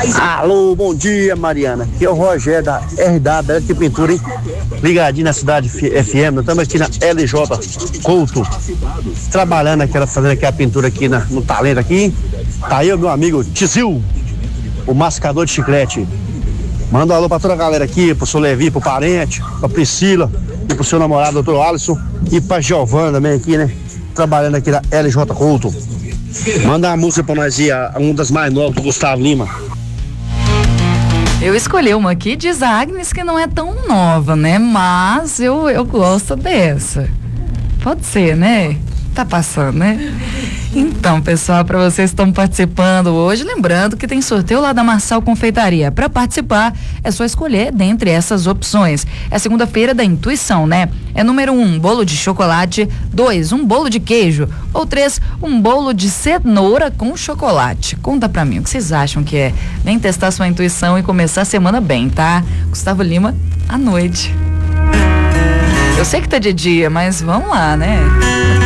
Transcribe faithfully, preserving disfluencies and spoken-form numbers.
Alô, bom dia, Mariana. Aqui é o Rogério da R W Elétrica e Pintura, hein? Ligadinho na cidade F M. Nós estamos aqui na L J Couto, trabalhando aquela, fazendo aqui a pintura aqui na, no talento aqui. Tá aí o meu amigo Tizil, o mascador de chiclete. Manda um alô pra toda a galera aqui, pro seu Levi, pro parente, pra Priscila e pro seu namorado, doutor Alisson, e pra Giovana também aqui, né? Trabalhando aqui na L J Couto. Manda uma música pra nós ir, uma das mais novas do Gustavo Lima. Eu escolhi uma aqui, diz a Agnes, que não é tão nova, né? Mas eu, eu gosto dessa. Pode ser, né? Tá passando, né? Então, pessoal, para vocês que estão participando hoje, lembrando que tem sorteio lá da Marçal Confeitaria. Para participar, é só escolher dentre essas opções. É segunda-feira da intuição, né? É número um, bolo de chocolate. Dois, um bolo de queijo. Ou três, um bolo de cenoura com chocolate. Conta pra mim, o que vocês acham que é? Vem testar sua intuição e começar a semana bem, tá? Gustavo Lima, à noite. Eu sei que tá de dia, mas vamos lá, né?